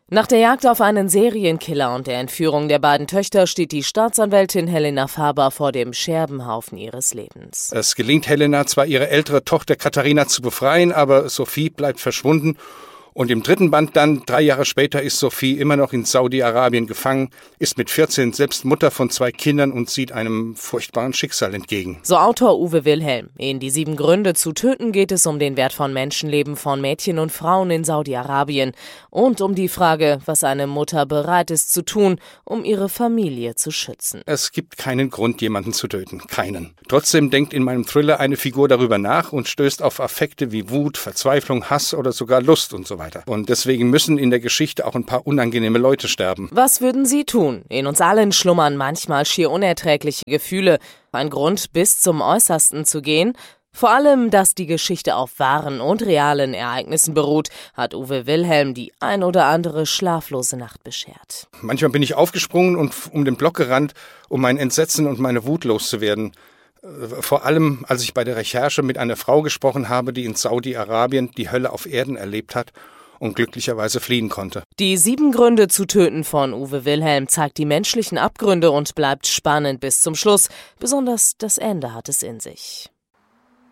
Nach der Jagd auf einen Serienkiller und der Entführung der beiden Töchter steht die Staatsanwältin Helena Faber vor dem Scherbenhaufen ihres Lebens. Es gelingt Helena zwar, ihre ältere Tochter Katharina zu befreien, aber Sophie bleibt verschwunden. Und im 3. Band dann, 3 Jahre später, ist Sophie immer noch in Saudi-Arabien gefangen, ist mit 14 selbst Mutter von 2 Kindern und sieht einem furchtbaren Schicksal entgegen. So Autor Uwe Wilhelm. In Die 7 Gründe zu töten geht es um den Wert von Menschenleben von Mädchen und Frauen in Saudi-Arabien und um die Frage, was eine Mutter bereit ist zu tun, um ihre Familie zu schützen. Es gibt keinen Grund, jemanden zu töten. Keinen. Trotzdem denkt in meinem Thriller eine Figur darüber nach und stößt auf Affekte wie Wut, Verzweiflung, Hass oder sogar Lust und so weiter. Und deswegen müssen in der Geschichte auch ein paar unangenehme Leute sterben. Was würden Sie tun? In uns allen schlummern manchmal schier unerträgliche Gefühle. Ein Grund, bis zum Äußersten zu gehen? Vor allem, dass die Geschichte auf wahren und realen Ereignissen beruht, hat Uwe Wilhelm die ein oder andere schlaflose Nacht beschert. Manchmal bin ich aufgesprungen und um den Block gerannt, um mein Entsetzen und meine Wut loszuwerden. Vor allem, als ich bei der Recherche mit einer Frau gesprochen habe, die in Saudi-Arabien die Hölle auf Erden erlebt hat und glücklicherweise fliehen konnte. Die 7 Gründe zu töten von Uwe Wilhelm zeigt die menschlichen Abgründe und bleibt spannend bis zum Schluss. Besonders das Ende hat es in sich.